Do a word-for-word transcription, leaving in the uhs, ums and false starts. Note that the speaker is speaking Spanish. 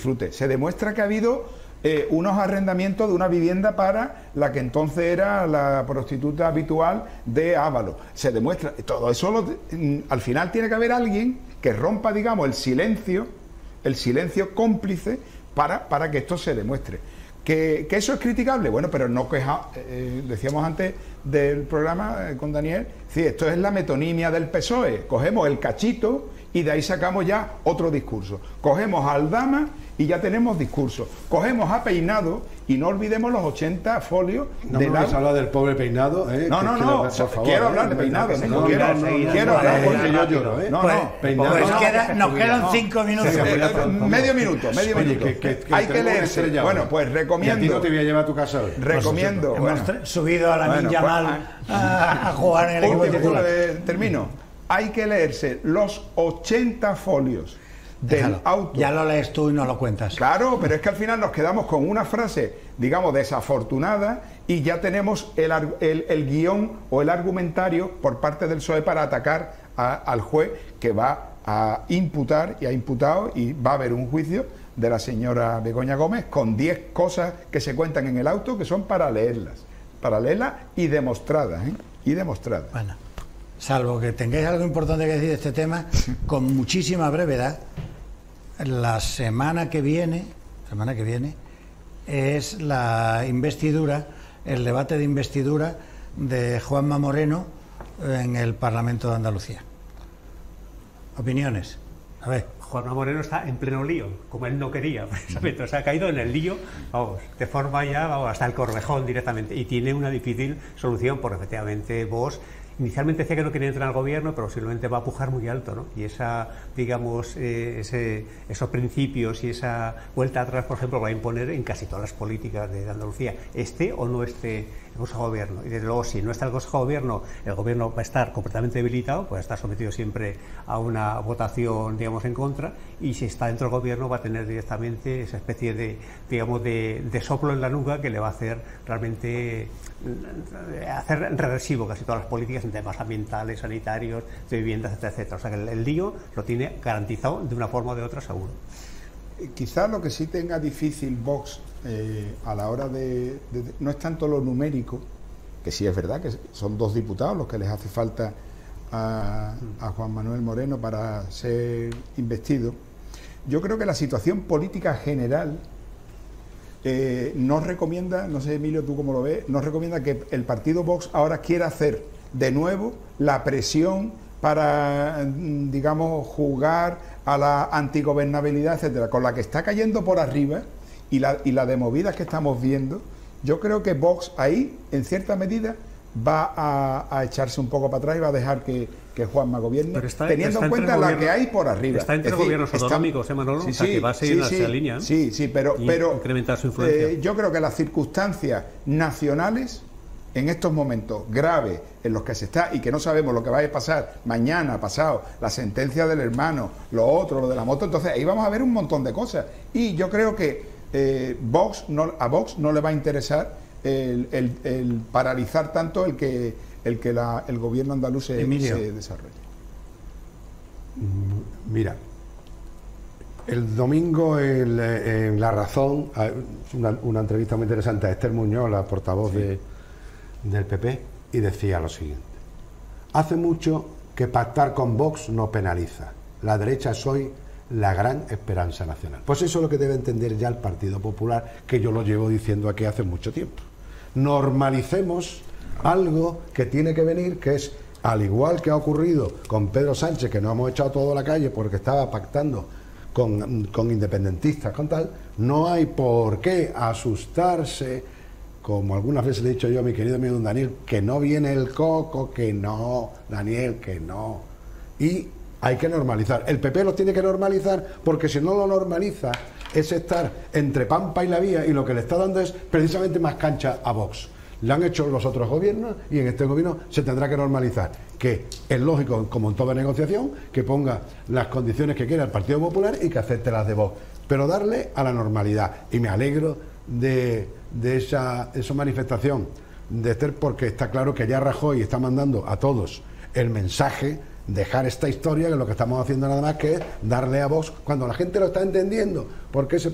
disfrute. Se demuestra que ha habido eh, unos arrendamientos de una vivienda para la que entonces era la prostituta habitual de Ávalo. Se demuestra, todo eso lo, al final tiene que haber alguien que rompa, digamos, el silencio, el silencio cómplice para, para que esto se demuestre. ¿Que, que eso es criticable? Bueno, pero no queja, eh, decíamos antes del programa eh, con Daniel, sí, esto es la metonimia del P S O E, cogemos el cachito y de ahí sacamos ya otro discurso. Cogemos a Aldama y ya tenemos discurso. Cogemos a Peinado y no olvidemos los ochenta folios. No de me la... vas a hablar del pobre Peinado, ¿eh? No, que, no, que no, por favor, quiero ¿eh? hablar de Peinado, no, no, quiero, no, no, no, quiero no, hablar no, porque yo lloro, ¿eh? No, pues, no, Peinado, pues no, queda, nos quedan no. cinco minutos. Sí, Eh, eh, medio minuto, medio Oye, minuto. que, que, que hay que leerse. estrellado. Bueno, pues recomiendo. Y a ti no te voy a llevar a tu casa hoy. Recomiendo. Hemos Bueno, subido a la bueno, Ninja pues, Mal a, a jugar en el equipo último, titular. eh, termino. Hay que leerse los ochenta folios del Déjalo. auto. Ya lo lees tú y no lo cuentas. Claro, pero es que al final nos quedamos con una frase, digamos, desafortunada y ya tenemos el, el, el guión o el argumentario por parte del P S O E para atacar a, al juez que va a imputar y ha imputado y va a haber un juicio de la señora Begoña Gómez con diez cosas que se cuentan en el auto que son para leerlas, para leerlas y demostradas, ¿eh? Y demostradas. Bueno, salvo que tengáis algo importante que decir de este tema, con muchísima brevedad, la semana que viene, semana que viene, es la investidura, el debate de investidura de Juanma Moreno en el Parlamento de Andalucía. Opiniones. A ver. Juanma Moreno está en pleno lío, como él no quería, precisamente. O sea, ha caído en el lío, vamos, de forma ya, vamos, hasta el Corvejón directamente. Y tiene una difícil solución, porque efectivamente vos inicialmente decía que no quería entrar al gobierno, pero posiblemente va a pujar muy alto, ¿no? Y esa, digamos, eh, ese, esos principios y esa vuelta atrás, por ejemplo, va a imponer en casi todas las políticas de Andalucía, esté o no esté el Consejo de Gobierno. Y desde luego, si no está el Consejo de Gobierno, el Gobierno va a estar completamente debilitado, pues está sometido siempre a una votación, digamos, en contra, y si está dentro del Gobierno va a tener directamente esa especie de, digamos, de, de soplo en la nuca que le va a hacer realmente hacer regresivo casi todas las políticas en temas ambientales, sanitarios, de viviendas, etcétera, etcétera. O sea que el, el lío lo tiene garantizado de una forma o de otra seguro. Quizás lo que sí tenga difícil Vox eh, a la hora de, de, de... no es tanto lo numérico, que sí es verdad que son dos diputados los que les hace falta a, a Juan Manuel Moreno para ser investido. Yo creo que la situación política general eh, nos recomienda, no sé Emilio tú cómo lo ves, nos recomienda que el partido Vox ahora quiera hacer de nuevo la presión para, digamos, jugar a la antigobernabilidad, etcétera, con la que está cayendo por arriba y la, y la de movidas que estamos viendo. Yo creo que Vox ahí, en cierta medida, va a, a echarse un poco para atrás y va a dejar que, que Juanma gobierne, está, teniendo en cuenta la que hay por arriba. Está entre es decir, gobiernos autonómicos, ¿eh, Manolo? Sí, o sea, sí, que va a seguir sí, en esa sí, línea. Sí, sí, pero, pero incrementar su influencia. Eh, yo creo que las circunstancias nacionales en estos momentos graves en los que se está y que no sabemos lo que va a pasar mañana, pasado, la sentencia del hermano, lo otro, lo de la moto, entonces ahí vamos a ver un montón de cosas. Y yo creo que eh, Vox no, a Vox no le va a interesar el, el, el paralizar tanto el que, el, que la, el gobierno andaluz se, se desarrolle. Mira, el domingo en, en La Razón, una, una entrevista muy interesante a Esther Muñoz, la portavoz sí. de del P P, y decía lo siguiente: hace mucho que pactar con Vox no penaliza, la derecha es hoy la gran esperanza nacional. Pues eso es lo que debe entender ya el Partido Popular, que yo lo llevo diciendo aquí hace mucho tiempo. Normalicemos algo que tiene que venir, que es, al igual que ha ocurrido con Pedro Sánchez, que nos hemos echado todo a la calle porque estaba pactando con, con independentistas, con tal, no hay por qué asustarse. Como algunas veces le he dicho yo a mi querido amigo don Daniel, que no viene el coco, que no, Daniel, que no. Y hay que normalizar. El P P lo tiene que normalizar, porque si no lo normaliza es estar entre Pampa y la Vía, y lo que le está dando es precisamente más cancha a Vox. Lo han hecho los otros gobiernos y en este gobierno se tendrá que normalizar. Que es lógico, como en toda negociación, que ponga las condiciones que quiera el Partido Popular y que acepte las de Vox. Pero darle a la normalidad. Y me alegro de... de esa, esa manifestación de Esther, porque está claro que ya Rajoy está mandando a todos el mensaje, dejar esta historia, que lo que estamos haciendo nada más que es darle a Vox, cuando la gente lo está entendiendo, porque ese